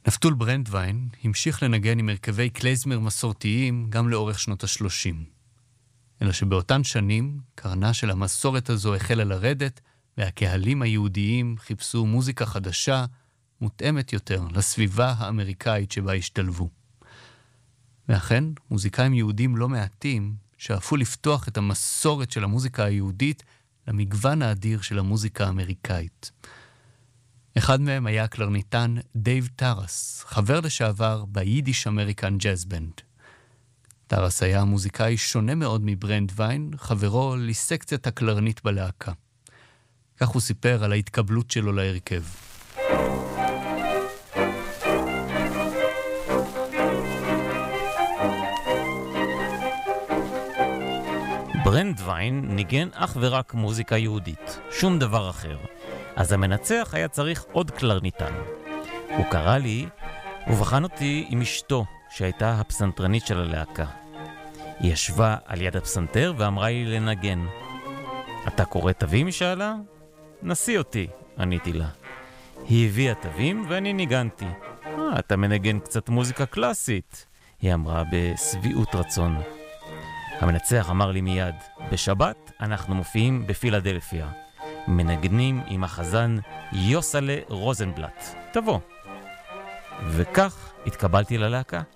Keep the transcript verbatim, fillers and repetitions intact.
נפתול ברנדווין המשיך לנגן עם הרכבי קלייזמר מסורתיים גם לאורך שנות ה-שלושים. אלא שבאותן שנים קרנה של המסורת הזו החלה לרדת, והקהלים היהודיים חיפשו מוזיקה חדשה, מותאמת יותר לסביבה האמריקאית שבה השתלבו. ואכן, מוזיקאים יהודים לא מעטים שאפו לפתוח את המסורת של המוזיקה היהודית למגוון האדיר של המוזיקה האמריקאית. אחד מהם היה הקלרניטן דייב טרס, חבר לשעבר ביידיש אמריקן ג'אז בנד. טרס היה מוזיקאי שונה מאוד מברנדווין, חברו לסקציית הקלרנית בלהקה. כך הוא סיפר על ההתקבלות שלו להרכב. ברנדווין ניגן אך ורק מוזיקה יהודית, שום דבר אחר. אז המנצח היה צריך עוד קלרניטן. הוא קרא לי ובחן אותי עם אשתו, שהייתה הפסנתרנית של הלהקה. היא ישבה על יד הפסנתר ואמרה לי לנגן. אתה קורא תווים? שאלה? נסי אותי, עניתי לה. היא הביאה תווים ואני ניגנתי. אה, אתה מנגן קצת מוזיקה קלאסית, היא אמרה בסביעות רצון. המנצח אמר לי מיד, בשבת אנחנו מופיעים בפילדלפיה. מנגנים עם החזן יוסלה רוזנבלט. תבוא. וכך התקבלתי ללהקה.